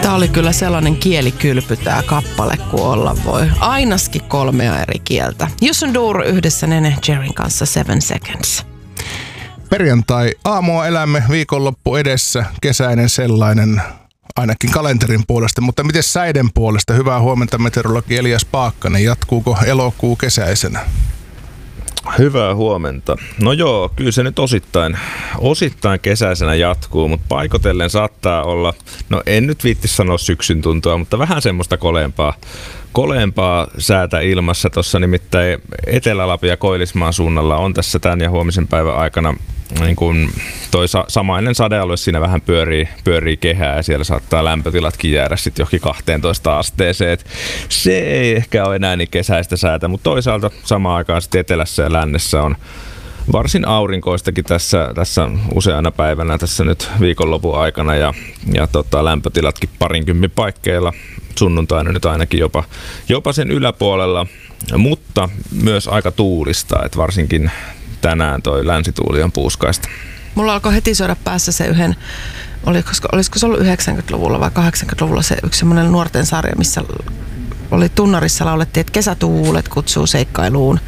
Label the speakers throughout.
Speaker 1: Tää oli kyllä sellainen kielikylpy tää kappale, kun olla voi. Ainakin 3 eri kieltä. Jussun Dur yhdessä Nene Jerin kanssa 7 Seconds.
Speaker 2: Perjantai aamua elämme, viikonloppu edessä, kesäinen sellainen, ainakin kalenterin puolesta. Mutta miten säiden puolesta? Hyvää huomenta meteorologi Elias Paakkanen. Jatkuuko elokuu kesäisenä?
Speaker 3: Hyvää huomenta. No joo, kyllä se nyt osittain kesäisenä jatkuu, mutta paikotellen saattaa olla, no en nyt viitti sanoa syksyn tuntua, mutta vähän semmoista koleempaa säätä ilmassa. Tuossa nimittäin Etelä-Lapin ja Koillismaan suunnalla on tässä tämän ja huomisen päivän aikana niin kun toi samainen sadealue siinä vähän pyörii kehää ja siellä saattaa lämpötilatkin jäädä sitten johonkin 12 asteeseen. Et se ei ehkä ole enää niin kesäistä säätä, mutta toisaalta samaan aikaan sitten etelässä ja lännessä on varsin aurinkoistakin tässä useana päivänä tässä nyt viikonlopun aikana ja lämpötilatkin 20 paikkeilla. Sunnuntaina nyt ainakin jopa sen yläpuolella, mutta myös aika tuulista, että varsinkin tänään toi länsituuli on puuskaista.
Speaker 1: Mulla alkoi heti soida päässä se yhden, olisiko se ollut 90-luvulla vai 80-luvulla se yksi semmoinen nuorten sarja, missä oli tunnarissa laulettiin, että kesätuulet kutsuu seikkailuun.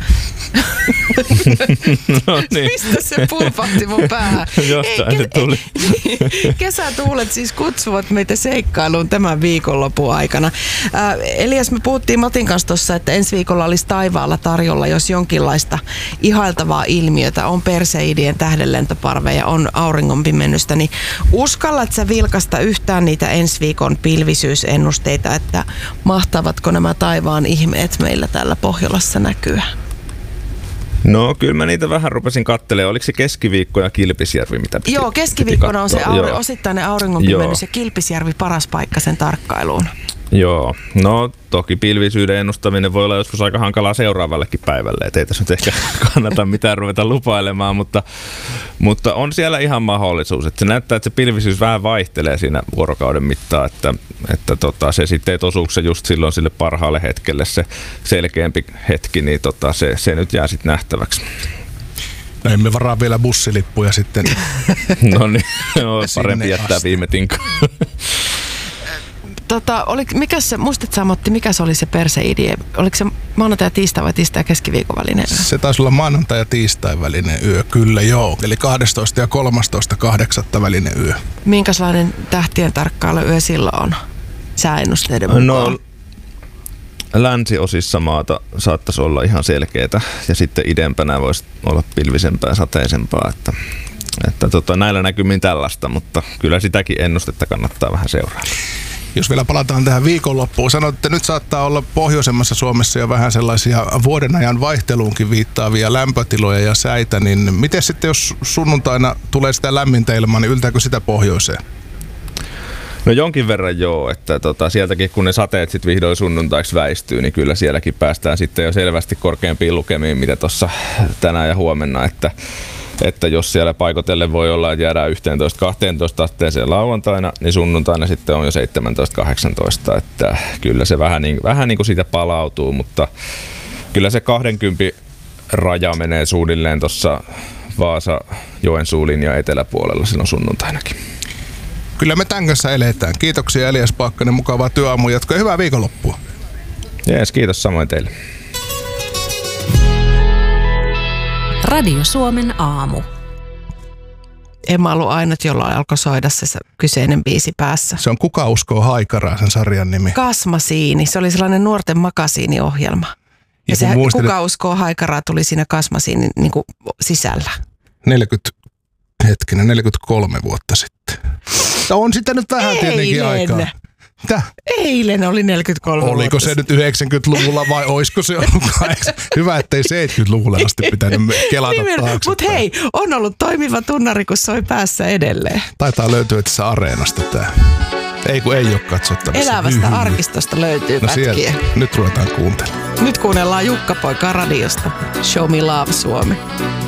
Speaker 3: No niin.
Speaker 1: Mistä se pulpahti mun päähän?
Speaker 3: Jostain se tuli.
Speaker 1: Kesätuulet siis kutsuvat meitä seikkailuun tämän viikonlopun aikana. Elias, me puhuttiin Matin kanssa tuossa, että ensi viikolla olisi taivaalla tarjolla, jos jonkinlaista ihailtavaa ilmiötä. On perseidien tähdenlentoparveja, on auringonpimennystä. Niin uskallat sä vilkasta yhtään niitä ensi viikon pilvisyysennusteita, että mahtavatko nämä taivaan ihmeet meillä täällä Pohjolassa näkyä?
Speaker 3: No kyllä mä niitä vähän rupesin katselemaan. Oliko se keskiviikko ja Kilpisjärvi, mitä piti?
Speaker 1: Joo, keskiviikkona on se osittainen auringonpimennys ja Kilpisjärvi paras paikka sen tarkkailuun.
Speaker 3: Joo, no toki pilvisyyden ennustaminen voi olla joskus aika hankalaa seuraavallekin päivälle, et ei tässä nyt ehkä kannata mitään ruveta lupailemaan, mutta on siellä ihan mahdollisuus, että se näyttää, että se pilvisyys vähän vaihtelee siinä vuorokauden mittaan, että se sitten, että osuuko se just silloin sille parhaalle hetkelle se selkeämpi hetki, niin se nyt jää sitten nähtäväksi.
Speaker 2: No emme varaa vielä bussilippuja sitten.
Speaker 3: No niin, parempi jättää viime tinkaan.
Speaker 1: Muistatko sä, Matti, mikä se oli se perseidie? Oliko se maanantai ja tiistai vai tiistai ja keskiviikon välinen yö?
Speaker 2: Se taisi olla maanantai ja tiistai välinen yö, kyllä joo. Eli 12 ja 13.8. välinen yö.
Speaker 1: Minkälainen tähtien tarkkailuyö silloin on sääennusteiden mukaan? No,
Speaker 3: länsiosissa maata saattaisi olla ihan selkeätä ja sitten idempänä voisi olla pilvisempää ja sateisempaa, että näillä näkymin tällaista, mutta kyllä sitäkin ennustetta kannattaa vähän seurata.
Speaker 2: Jos vielä palataan tähän viikonloppuun, sanoit, että nyt saattaa olla pohjoisemmassa Suomessa jo vähän sellaisia vuodenajan vaihteluunkin viittaavia lämpötiloja ja säitä, niin miten sitten jos sunnuntaina tulee sitä lämmintä ilmaa, niin yltääkö sitä pohjoiseen?
Speaker 3: No jonkin verran joo, että sieltäkin kun ne sateet sitten vihdoin sunnuntaiksi väistyy, niin kyllä sielläkin päästään sitten jo selvästi korkeampiin lukemiin, mitä tuossa tänään ja huomenna, että jos siellä paikotellen voi olla, että jäädään 11-12 asteeseen lauantaina, niin sunnuntaina sitten on jo 17-18, että kyllä se vähän niin kuin siitä palautuu, mutta kyllä se 20 raja menee suunnilleen tuossa Vaasa-Joensuun linjan eteläpuolella silloin sunnuntainakin.
Speaker 2: Kyllä me tämän kanssa eletään. Kiitoksia Elias Paakkanen, mukavaa työaamun jatkoa ja hyvää viikonloppua.
Speaker 3: Jees, kiitos samoin teille.
Speaker 4: Radio Suomen aamu.
Speaker 1: Emma ollut ainut, jolla alkoi soida se kyseinen biisi päässä.
Speaker 2: Se on Kuka uskoo haikaraa, sen sarjan nimi.
Speaker 1: Kasmasiini. Se oli sellainen nuorten makasiiniohjelma. Ja se Kuka uskoo haikaraa tuli siinä Kasmasiinin niin kuin sisällä.
Speaker 2: 43 vuotta sitten. On sitä nyt vähän tietenkin aikaa. Mitä?
Speaker 1: Eilen oli 43 vuotta.
Speaker 2: Oliko se nyt 90-luvulla vai olisiko se ollut 80? Hyvä, ettei 70-luvulla asti pitänyt kelata taaksepäin.
Speaker 1: Mutta hei, on ollut toimiva tunnari, kun soi päässä edelleen.
Speaker 2: Taitaa löytyä tässä Areenasta tää. Ei kun ei ole katsottavissa.
Speaker 1: Elävästä arkistosta löytyy pätkiä.
Speaker 2: Sieltä. Nyt ruvetaan kuuntelemaan.
Speaker 1: Nyt kuunnellaan Jukka Poika radiosta. Show me love Suomi.